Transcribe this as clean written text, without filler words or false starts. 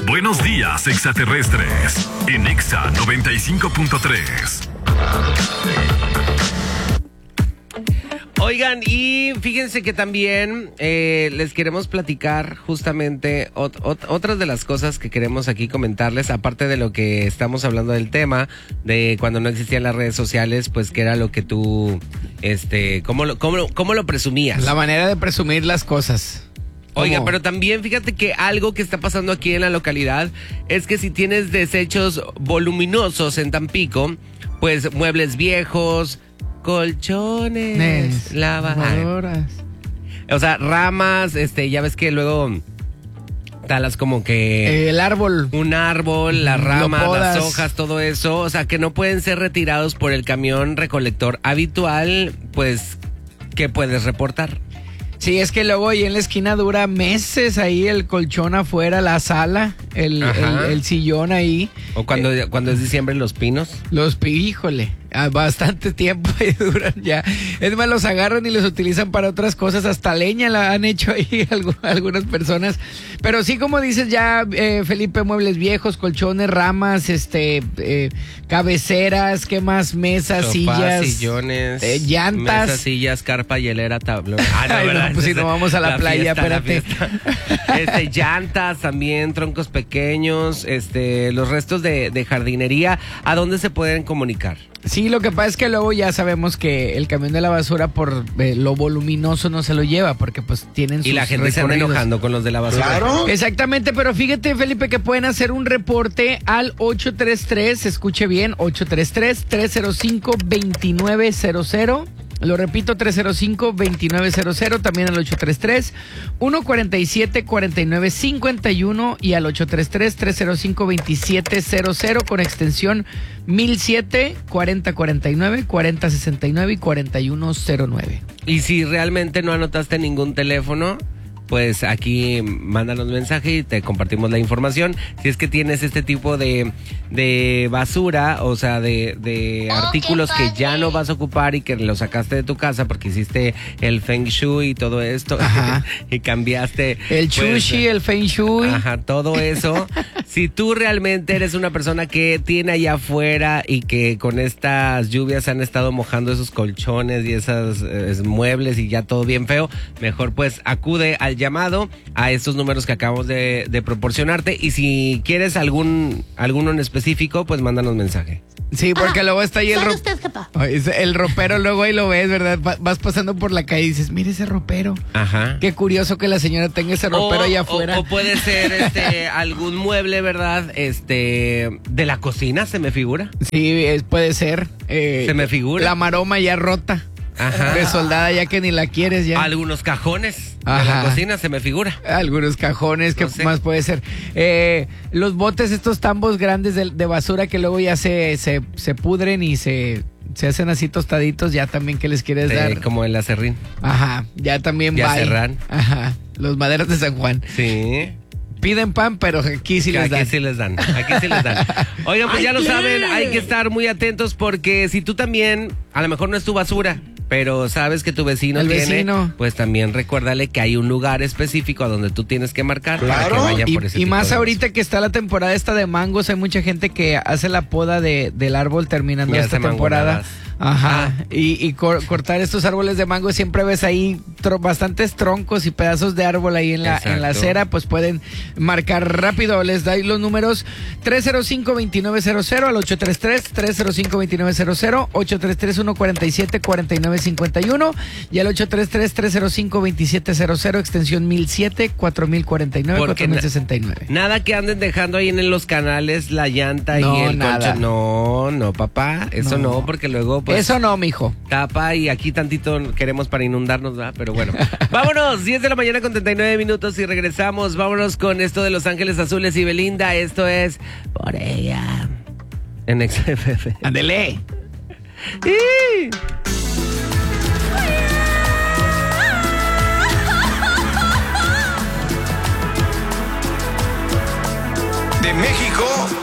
Buenos días, extraterrestres. En Exa 95.3. Oigan, y fíjense que también les queremos platicar justamente otras de las cosas que queremos aquí comentarles, aparte de lo que estamos hablando del tema, de cuando no existían las redes sociales, pues que era lo que tú, ¿cómo lo presumías? La manera de presumir las cosas. Oiga, pero también fíjate que algo que está pasando aquí en la localidad es que si tienes desechos voluminosos en Tampico, pues muebles viejos, colchones, lavadoras, o sea, ramas, ya ves que luego talas como que el árbol, un árbol, las ramas, las hojas, todo eso, o sea, que no pueden ser retirados por el camión recolector habitual, pues, ¿qué puedes reportar? Sí, es que luego ahí en la esquina dura meses ahí el colchón afuera, la sala, el sillón ahí. O cuando es diciembre, los pinos. Híjole, bastante tiempo ahí duran ya. Es más, los agarran y los utilizan para otras cosas, hasta leña la han hecho ahí algunas personas. Pero sí, como dices ya, Felipe, muebles viejos, colchones, ramas, cabeceras, ¿qué más? Mesas, sofás, sillas, sillones, llantas. Mesas, sillas, carpa, hielera, tablón. No, ¿verdad? Pues si no vamos a la playa, espérate. Llantas también, troncos pequeños, los restos de jardinería. ¿A dónde se pueden comunicar? Sí, lo que pasa es que luego ya sabemos que el camión de la basura por lo voluminoso no se lo lleva, porque pues tienen sus y la gente recorridos. se anda enojando con los de la basura. Claro. Exactamente, pero fíjate, Felipe, que pueden hacer un reporte al 833, escuche bien, 833-305-2900. Lo repito, 305-2900, también al 833-147-4951 y al 833-305-2700 con extensión 1007, 4049, 4069 y 4109. Y si realmente no anotaste ningún teléfono, pues aquí mándanos mensaje y te compartimos la información. Si es que tienes este tipo de basura, o sea, de artículos que ya no vas a ocupar y que lo sacaste de tu casa porque hiciste el Feng Shui y todo esto, y cambiaste el Chushi, el Feng Shui. Ajá, todo eso. Si tú realmente eres una persona que tiene allá afuera y que con estas lluvias han estado mojando esos colchones y esos muebles y ya todo bien feo, mejor pues acude al llamado a estos números que acabamos de proporcionarte, y si quieres alguno en específico, pues mándanos mensaje. Sí, porque luego está ahí el ropero, luego ahí lo ves, ¿verdad? Vas pasando por la calle y dices, mire ese ropero. Ajá. Qué curioso que la señora tenga ese ropero allá afuera. O puede ser algún mueble, ¿verdad? De la cocina, se me figura. Sí, puede ser. Se me figura. La maroma ya rota. Ajá. Desoldada ya que ni la quieres ya. Algunos cajones de la cocina, se me figura. Algunos cajones, ¿qué más puede ser? Los botes, estos tambos grandes de basura que luego ya se pudren y se hacen así tostaditos, ya también, ¿qué les quieres dar? Como el acerrín. Ajá, ya también ya cerran. Ajá, los maderas de San Juan. Sí. Piden pan, pero aquí sí les dan. Aquí sí les dan. Oigan, pues ya lo saben, hay que estar muy atentos porque si tú también, a lo mejor no es tu basura, pero sabes que tu vecino tiene, pues también recuérdale que hay un lugar específico a donde tú tienes que marcar para que vaya por ese tipo. Y más ahorita que está la temporada esta de mangos, hay mucha gente que hace la poda del árbol terminando esta temporada. Ajá, y cortar estos árboles de mango, siempre ves ahí bastantes troncos y pedazos de árbol ahí en la acera, pues pueden marcar rápido. Les doy los números 305-2900 al 833-305-2900, 833-147-4951 y al 833-305-2700, extensión 1007, 4049, 4069. Nada que anden dejando ahí en los canales la llanta y el colchón. No, papá, eso no, porque luego pues, eso no, mijo. Tapa y aquí tantito queremos para inundarnos, ¿verdad? Pero bueno. Vámonos, 10 de la mañana con 39 minutos y regresamos. Vámonos con esto de Los Ángeles Azules y Belinda. Esto es Por Ella en XFF. ¡Ándele! De México